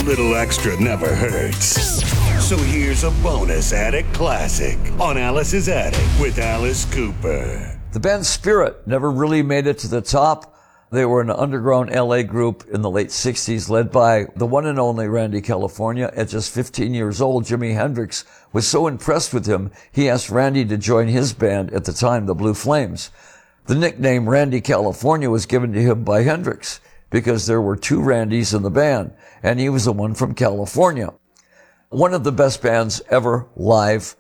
little extra never hurts. So here's a bonus Attic Classic on Alice's Attic with Alice Cooper. The band Spirit never really made it to the top. They were an underground LA group in the late 60s led by the one and only Randy California. At just 15 years old, Jimi Hendrix was so impressed with him, he asked Randy to join his band at the time, the Blue Flames. The nickname Randy California was given to him by Hendrix because there were two Randys in the band, and he was the one from California. One of the best bands ever live.